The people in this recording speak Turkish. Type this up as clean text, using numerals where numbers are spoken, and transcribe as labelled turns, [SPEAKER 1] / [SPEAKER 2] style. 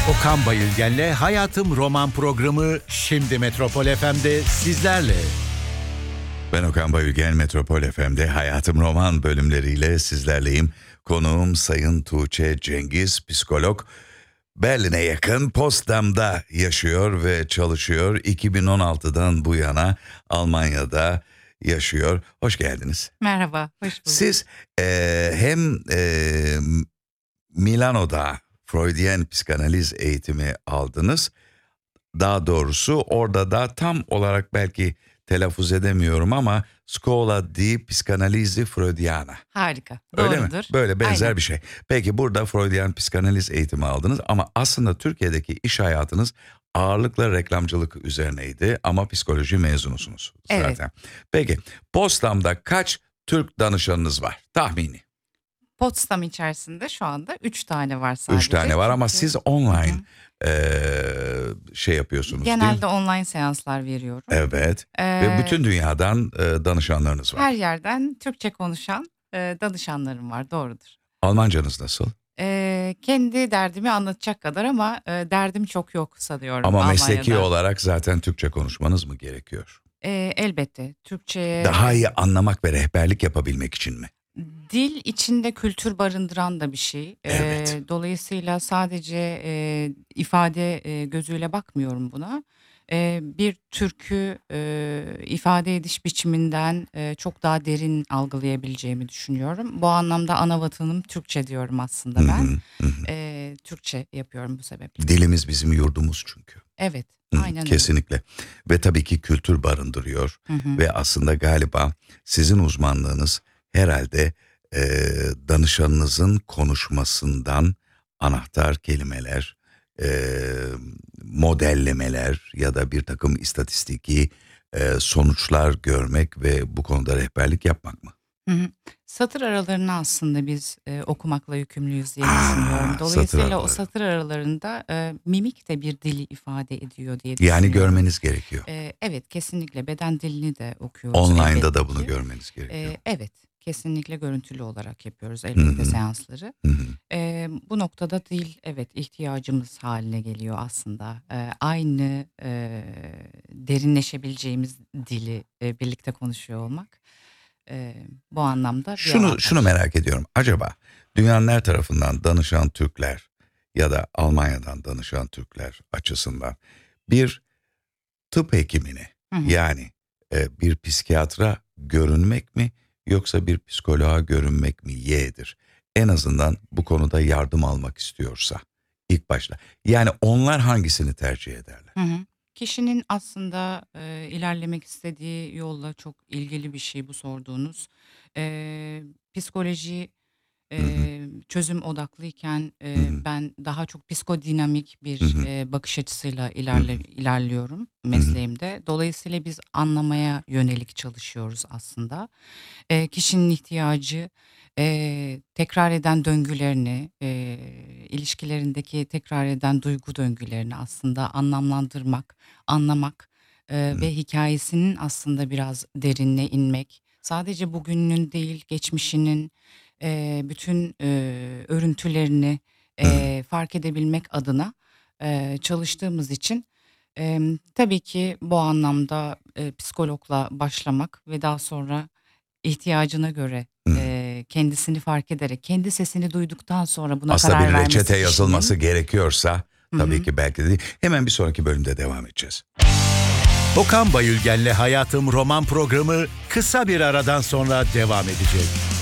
[SPEAKER 1] Okan Bayülgen'le Hayatım Roman programı şimdi Metropol FM'de sizlerle.
[SPEAKER 2] Ben Okan Bayülgen, Metropol FM'de Hayatım Roman bölümleriyle sizlerleyim. Konuğum Sayın Tuğçe Cengiz, psikolog. Berlin'e yakın Potsdam'da yaşıyor ve çalışıyor. 2016'dan bu yana Almanya'da yaşıyor. Hoş geldiniz.
[SPEAKER 3] Merhaba, hoş bulduk.
[SPEAKER 2] Siz hem Milano'da Freudian psikanaliz eğitimi aldınız. Daha doğrusu orada da tam olarak belki telaffuz edemiyorum ama Scuola di Psicanalisi Freudiana.
[SPEAKER 3] Harika,
[SPEAKER 2] Öyle
[SPEAKER 3] doğrudur.
[SPEAKER 2] mi? Böyle benzer
[SPEAKER 3] Aynen.
[SPEAKER 2] bir şey. Peki burada Freudian psikanaliz eğitimi aldınız ama aslında Türkiye'deki iş hayatınız ağırlıkla reklamcılık üzerineydi ama psikoloji mezunusunuz zaten.
[SPEAKER 3] Evet.
[SPEAKER 2] Peki Potsdam'da kaç Türk danışanınız var tahmini?
[SPEAKER 3] Potsdam içerisinde şu anda 3 tane var sadece.
[SPEAKER 2] 3 tane var ama
[SPEAKER 3] Çünkü
[SPEAKER 2] siz online şey yapıyorsunuz değil mi?
[SPEAKER 3] genelde online seanslar veriyorum.
[SPEAKER 2] Evet. Ve bütün dünyadan danışanlarınız var.
[SPEAKER 3] Her yerden Türkçe konuşan danışanlarım var, doğrudur.
[SPEAKER 2] Almancanız nasıl?
[SPEAKER 3] Kendi derdimi anlatacak kadar ama derdim çok yok sanıyorum
[SPEAKER 2] Ama
[SPEAKER 3] Almanya'da.
[SPEAKER 2] mesleki olarak zaten Türkçe konuşmanız mı gerekiyor?
[SPEAKER 3] Elbette Türkçe'ye...
[SPEAKER 2] Daha iyi anlamak ve rehberlik yapabilmek için mi?
[SPEAKER 3] Dil içinde kültür barındıran da bir şey.
[SPEAKER 2] Evet.
[SPEAKER 3] Dolayısıyla sadece ifade gözüyle bakmıyorum buna. Bir türkü ifade ediş biçiminden çok daha derin algılayabileceğimi düşünüyorum. Bu anlamda ana vatanım Türkçe diyorum aslında ben. Türkçe yapıyorum bu sebeple.
[SPEAKER 2] Dilimiz bizim yurdumuz çünkü.
[SPEAKER 3] Evet, aynen öyle.
[SPEAKER 2] Kesinlikle. Ve tabii ki kültür barındırıyor. Ve aslında galiba sizin uzmanlığınız herhalde danışanınızın konuşmasından anahtar kelimeler, modellemeler ya da bir takım istatistiki sonuçlar görmek ve bu konuda rehberlik yapmak mı?
[SPEAKER 3] Satır aralarını aslında biz okumakla yükümlüyüz diye düşünüyorum.
[SPEAKER 2] satır
[SPEAKER 3] Dolayısıyla o
[SPEAKER 2] araları.
[SPEAKER 3] satır aralarında mimik de bir dili ifade ediyor diye düşünüyorum.
[SPEAKER 2] Yani görmeniz gerekiyor.
[SPEAKER 3] Evet, kesinlikle beden dilini de okuyoruz.
[SPEAKER 2] Online'da
[SPEAKER 3] elbette
[SPEAKER 2] da bunu
[SPEAKER 3] ki.
[SPEAKER 2] görmeniz gerekiyor.
[SPEAKER 3] Evet, kesinlikle görüntülü olarak yapıyoruz elbette seansları. Bu noktada dil evet ihtiyacımız haline geliyor aslında. Aynı derinleşebileceğimiz dili birlikte konuşuyor olmak. Bu anlamda bir avantaj.
[SPEAKER 2] Şunu merak ediyorum. Acaba dünyanın her tarafından danışan Türkler ya da Almanya'dan danışan Türkler açısından bir tıp hekimine yani bir psikiyatra görünmek mi yoksa bir psikoloğa görünmek mi yeğdir? En azından bu konuda yardım almak istiyorsa ilk başta. Yani onlar hangisini tercih ederler?
[SPEAKER 3] Kişinin aslında ilerlemek istediği yolla çok ilgili bir şey bu sorduğunuz. Psikoloji çözüm odaklıyken ben daha çok psikodinamik bir bakış açısıyla ilerliyorum mesleğimde. Dolayısıyla biz anlamaya yönelik çalışıyoruz aslında. Kişinin ihtiyacı tekrar eden döngülerini, ilişkilerindeki tekrar eden duygu döngülerini aslında anlamlandırmak, anlamak ve hikayesinin aslında biraz derinine inmek. Sadece bugününün değil, geçmişinin bütün örüntülerini fark edebilmek adına çalıştığımız için tabii ki bu anlamda psikologla başlamak ve daha sonra ihtiyacına göre kendisini fark ederek, kendi sesini duyduktan sonra buna
[SPEAKER 2] Aslında
[SPEAKER 3] karar
[SPEAKER 2] bir
[SPEAKER 3] vermesi
[SPEAKER 2] reçete yazılması
[SPEAKER 3] kişinin.
[SPEAKER 2] gerekiyorsa tabii ki belki de değil. Hemen bir sonraki bölümde devam edeceğiz.
[SPEAKER 1] Okan Bayülgen'le Hayatım Roman programı kısa bir aradan sonra devam edecek.